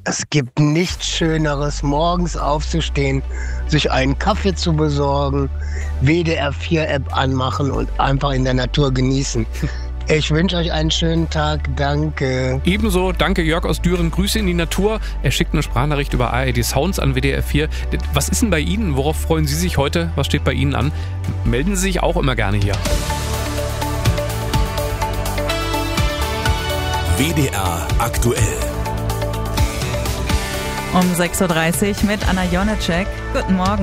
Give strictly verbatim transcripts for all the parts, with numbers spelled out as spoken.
Es gibt nichts Schöneres, morgens aufzustehen, sich einen Kaffee zu besorgen, W D R vier App anmachen und einfach in der Natur genießen. Ich wünsche euch einen schönen Tag, danke. Ebenso, danke Jörg aus Düren, Grüße in die Natur. Er schickt eine Sprachnachricht über A R D Sounds an W D R vier. Was ist denn bei Ihnen? Worauf freuen Sie sich heute? Was steht bei Ihnen an? Melden Sie sich auch immer gerne hier. W D R aktuell. Um sechs Uhr dreißig mit Anna Jonecek. Guten Morgen.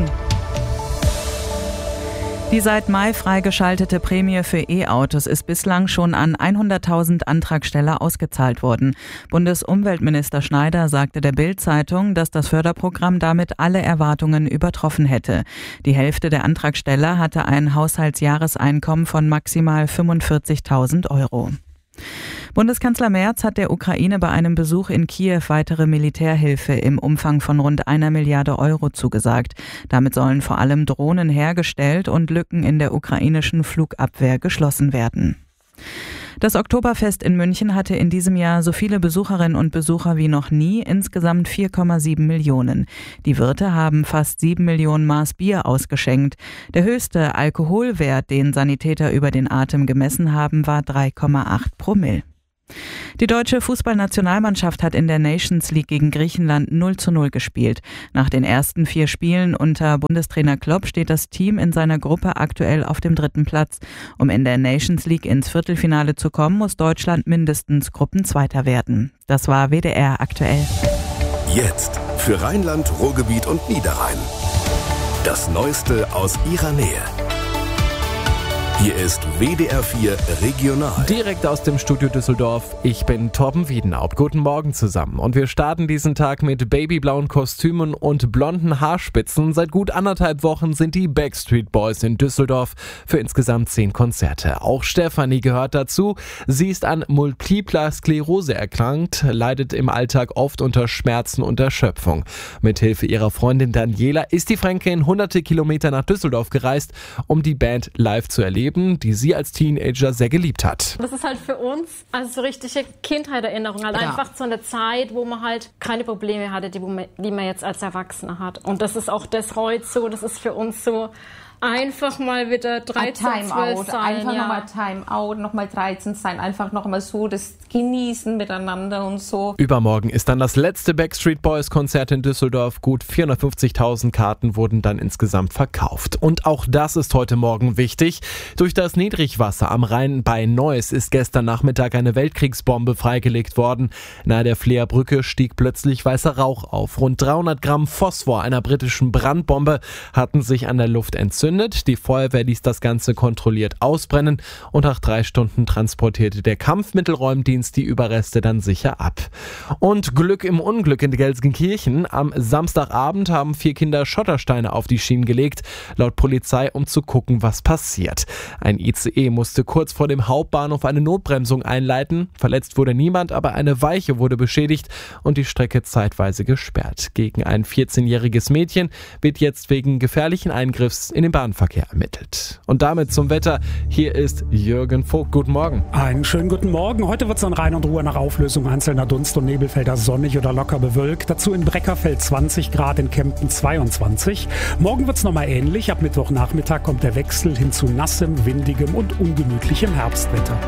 Die seit Mai freigeschaltete Prämie für E-Autos ist bislang schon an hunderttausend Antragsteller ausgezahlt worden. Bundesumweltminister Schneider sagte der Bild-Zeitung, dass das Förderprogramm damit alle Erwartungen übertroffen hätte. Die Hälfte der Antragsteller hatte ein Haushaltsjahreseinkommen von maximal fünfundvierzigtausend Euro. Bundeskanzler Merz hat der Ukraine bei einem Besuch in Kiew weitere Militärhilfe im Umfang von rund einer Milliarde Euro zugesagt. Damit sollen vor allem Drohnen hergestellt und Lücken in der ukrainischen Flugabwehr geschlossen werden. Das Oktoberfest in München hatte in diesem Jahr so viele Besucherinnen und Besucher wie noch nie, insgesamt vier Komma sieben Millionen. Die Wirte haben fast sieben Millionen Maß Bier ausgeschenkt. Der höchste Alkoholwert, den Sanitäter über den Atem gemessen haben, war drei Komma acht Promille. Die deutsche Fußballnationalmannschaft hat in der Nations League gegen Griechenland null zu null gespielt. Nach den ersten vier Spielen unter Bundestrainer Klopp steht das Team in seiner Gruppe aktuell auf dem dritten Platz. Um in der Nations League ins Viertelfinale zu kommen, muss Deutschland mindestens Gruppenzweiter werden. Das war W D R aktuell. Jetzt für Rheinland, Ruhrgebiet und Niederrhein. Das Neueste aus ihrer Nähe. Hier ist W D R vier Regional. Direkt aus dem Studio Düsseldorf. Ich bin Torben Wiedenhaupt. Guten Morgen zusammen. Und wir starten diesen Tag mit babyblauen Kostümen und blonden Haarspitzen. Seit gut anderthalb Wochen sind die Backstreet Boys in Düsseldorf für insgesamt zehn Konzerte. Auch Stefanie gehört dazu. Sie ist an multipler Sklerose erkrankt, leidet im Alltag oft unter Schmerzen und Erschöpfung. Mithilfe ihrer Freundin Daniela ist die Fränkin hunderte Kilometer nach Düsseldorf gereist, um die Band live zu erleben, die sie als Teenager sehr geliebt hat. Das ist halt für uns also so richtige Kindheitserinnerung, halt ja. Einfach so eine Zeit, wo man halt keine Probleme hatte, die, man, die man jetzt als Erwachsener hat. Und das ist auch das heute so, das ist für uns so einfach mal wieder dreizehn, zwölf sein. Einfach ja. nochmal Timeout, nochmal dreizehn sein, einfach nochmal so das Genießen miteinander und so. Übermorgen ist dann das letzte Backstreet Boys Konzert in Düsseldorf. Gut vierhundertfünfzigtausend Karten wurden dann insgesamt verkauft. Und auch das ist heute Morgen wichtig. Durch das Niedrigwasser am Rhein bei Neuss ist gestern Nachmittag eine Weltkriegsbombe freigelegt worden. Nahe der Fleerbrücke stieg plötzlich weißer Rauch auf. Rund dreihundert Gramm Phosphor einer britischen Brandbombe hatten sich an der Luft entzündet. Die Feuerwehr ließ das Ganze kontrolliert ausbrennen und nach drei Stunden transportierte der Kampfmittelräumdienst die Überreste dann sicher ab. Und Glück im Unglück in Gelsenkirchen. Am Samstagabend haben vier Kinder Schottersteine auf die Schienen gelegt, laut Polizei, um zu gucken, was passiert. Ein I C E musste kurz vor dem Hauptbahnhof eine Notbremsung einleiten. Verletzt wurde niemand, aber eine Weiche wurde beschädigt und die Strecke zeitweise gesperrt. Gegen ein vierzehnjähriges Mädchen wird jetzt wegen gefährlichen Eingriffs in den Bahnverkehr ermittelt. Und damit zum Wetter. Hier ist Jürgen Vogt. Guten Morgen. Einen schönen guten Morgen. Heute wird es in Rhein und Ruhr nach Auflösung einzelner Dunst- und Nebelfelder sonnig oder locker bewölkt. Dazu in Breckerfeld zwanzig Grad, in Kempten zweiundzwanzig. Morgen wird es nochmal ähnlich. Ab Mittwochnachmittag kommt der Wechsel hin zu nassem, windigem und ungemütlichem Herbstwetter.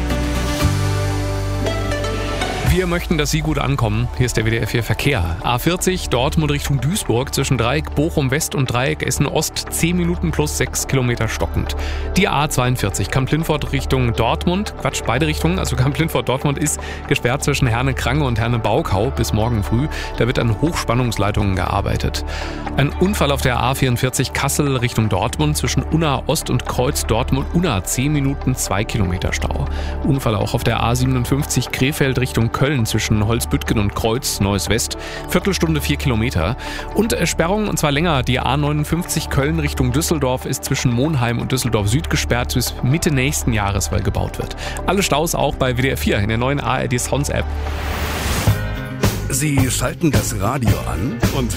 Wir möchten, dass Sie gut ankommen. Hier ist der W D R vier Verkehr. A vierzig, Dortmund Richtung Duisburg, zwischen Dreieck Bochum West und Dreieck Essen Ost, zehn Minuten plus sechs Kilometer stockend. Die A zweiundvierzig, Kamp-Lindfort Richtung Dortmund, Quatsch, beide Richtungen, also Kamp-Lindfort Dortmund ist gesperrt zwischen Herne-Krange und Herne-Baukau bis morgen früh. Da wird an Hochspannungsleitungen gearbeitet. Ein Unfall auf der A vierundvierzig Kassel Richtung Dortmund, zwischen Unna Ost und Kreuz Dortmund-Unna, zehn Minuten, zwei Kilometer Stau. Unfall auch auf der A siebenundfünfzig Krefeld Richtung Köln. Zwischen Holzbüttgen und Kreuz, Neues West, Viertelstunde vier Kilometer. Und Sperrung, und zwar länger, die A neunundfünfzig Köln Richtung Düsseldorf ist zwischen Monheim und Düsseldorf Süd gesperrt bis Mitte nächsten Jahres, weil gebaut wird. Alle Staus auch bei W D R vier in der neuen A R D Sounds App. Sie schalten das Radio an und